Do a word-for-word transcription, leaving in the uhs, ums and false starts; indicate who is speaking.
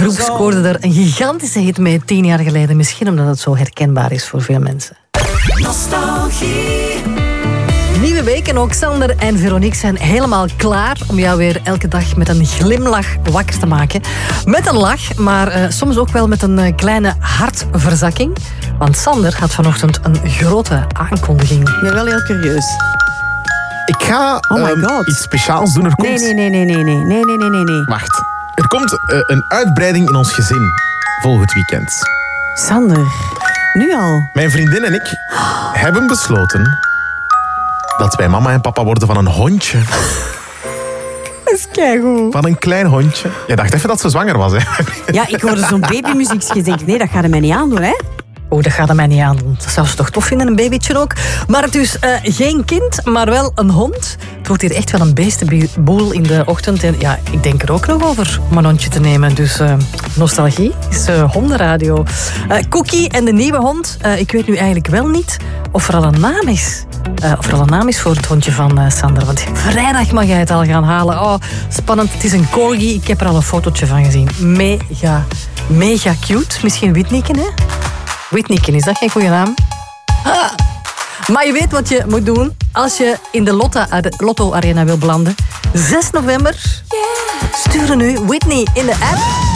Speaker 1: groep scoorde er een gigantische hit mee tien jaar geleden. Misschien omdat het zo herkenbaar is voor veel mensen.
Speaker 2: Nostalgie.
Speaker 1: Nieuwe week en ook Sander en Veronique zijn helemaal klaar om jou weer elke dag met een glimlach wakker te maken. Met een lach, maar uh, soms ook wel met een uh, kleine hartverzakking. Want Sander had vanochtend een grote aankondiging.
Speaker 3: Ik ben wel heel curieus.
Speaker 4: Ik ga
Speaker 3: Oh my
Speaker 4: um,
Speaker 3: God.
Speaker 4: iets speciaals doen. Er komt...
Speaker 3: Nee, nee, nee, nee, nee, nee, nee, nee, nee, nee, nee.
Speaker 4: Wacht. Er komt uh, een uitbreiding in ons gezin volgend weekend.
Speaker 3: Sander, nu al?
Speaker 4: Mijn vriendin en ik hebben besloten dat wij mama en papa worden van een hondje.
Speaker 3: Dat is keigoed.
Speaker 4: Van een klein hondje. Je dacht even dat ze zwanger was, hè?
Speaker 3: Ja, ik hoorde zo'n babymuziekje. Ik denk, nee, dat gaat er mij niet aandoen, hè?
Speaker 1: Oh, dat gaat er mij niet aan doen. Dat zou ze toch tof vinden, een babytje ook. Maar dus uh, geen kind, maar wel een hond. Het wordt hier echt wel een beestenboel in de ochtend. En ja, ik denk er ook nog over om een hondje te nemen. Dus uh, nostalgie is uh, hondenradio. Uh, Cookie en de nieuwe hond. Uh, ik weet nu eigenlijk wel niet of er al een naam is. Uh, of er al een naam is voor het hondje van uh, Sander. Want vrijdag mag jij het al gaan halen. Oh, spannend. Het is een corgi. Ik heb er al een fotootje van gezien. Mega, mega cute. Misschien Whitneyken, hè? Whitneyken, is dat geen goede naam? Ah. Maar je weet wat je moet doen als je in de Lotto Arena wil belanden. zes november. Stuur nu Whitney in de app.